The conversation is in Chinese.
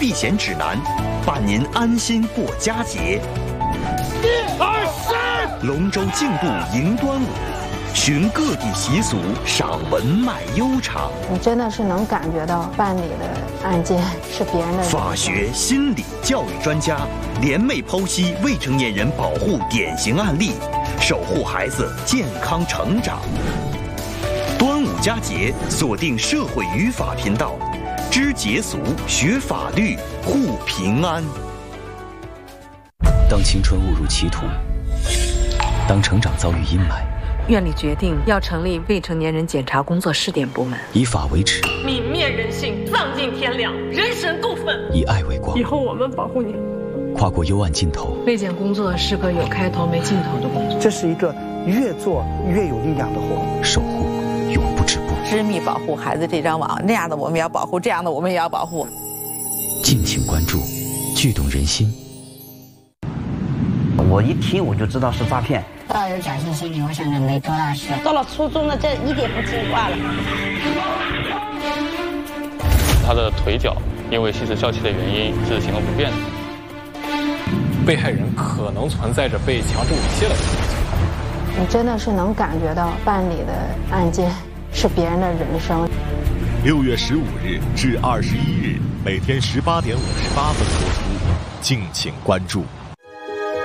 避险指南，伴您安心过佳节。 1、2、3， 龙舟竞渡迎端午，寻各地习俗，赏文脉悠长。 你真的是能感觉到办理的案件是别人的。 法学、心理、教育专家联袂剖析未成年人保护典型案例，守护孩子健康成长。端午佳节，锁定社会与法频道，知节俗，学法律，护平安。 当青春误入歧途，当成长遭遇阴霾， 院里决定要成立未成年人检查工作试点部门， 以法为尺， 泯灭人性，丧尽天良，人神共愤。 以爱为光， 以后我们保护你。 跨过幽暗尽头。 卫检工作是个有开头没尽头的工作， 这是一个越做越有力量的活。 守护永不止步， 织密保护孩子这张网，那样的我们也要保护，这样的我们也要保护。 敬请关注，剧动人心。 我一听我就知道是诈骗。 抱有侥幸心理，我想着没多大事。 到了初中了，这一点不听话了。 他的腿脚因为吸食笑气的原因是行动不便的。 被害人可能存在着被强制猥亵的情况。 你真的是能感觉到办理的案件是别人的人生。 6月15日至21日，每天18点58分播出，敬请关注。